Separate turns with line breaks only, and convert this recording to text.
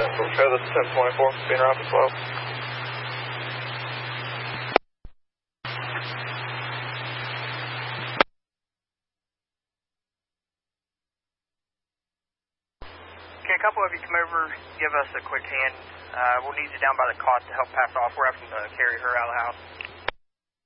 We'll show this 1024, being around the slope.
Okay, a couple of you come over, give us a quick hand. We'll need you down by the cot to help pass off. We're having to carry her out of the house.